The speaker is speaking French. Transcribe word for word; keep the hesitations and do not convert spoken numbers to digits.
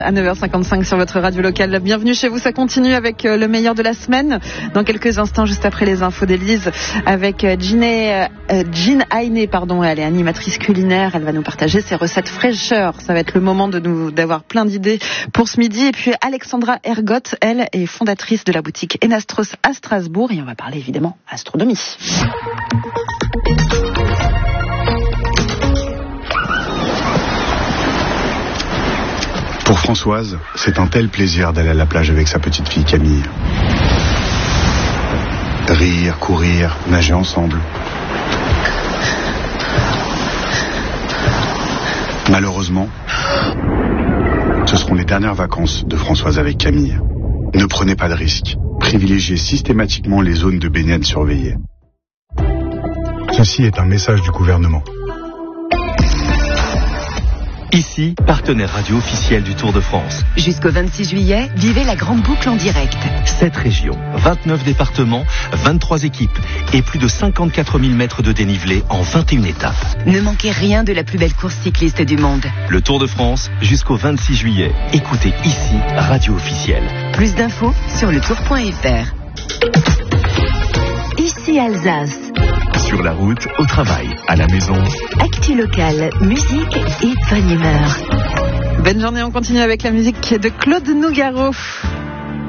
À neuf heures cinquante-cinq sur votre radio locale. Bienvenue chez vous, ça continue avec le meilleur de la semaine. Dans quelques instants, juste après les infos d'Élise, avec Jean Ainé, pardon, elle est animatrice culinaire. Elle va nous partager ses recettes fraîcheur. Ça va être le moment de nous, d'avoir plein d'idées pour ce midi. Et puis Alexandra Ergotte, elle est fondatrice de la boutique Enastros à Strasbourg. Et on va parler évidemment astronomie. Pour Françoise, c'est un tel plaisir d'aller à la plage avec sa petite fille Camille. Rire, courir, nager ensemble. Malheureusement, ce seront les dernières vacances de Françoise avec Camille. Ne prenez pas de risques. Privilégiez systématiquement les zones de baignade surveillées. Ceci est un message du gouvernement. Ici, partenaire radio officiel du Tour de France. Jusqu'au vingt-six juillet, vivez la grande boucle en direct. sept régions, vingt-neuf départements, vingt-trois équipes et plus de cinquante-quatre mille mètres de dénivelé en vingt et une étapes. Ne manquez rien de la plus belle course cycliste du monde. Le Tour de France jusqu'au vingt-six juillet. Écoutez ici, radio officielle. Plus d'infos sur le tour point f r. Ici Alsace. Sur la route, au travail, à la maison. Actu locale, musique et bonne humeur. Bonne journée, on continue avec la musique de Claude Nougaro.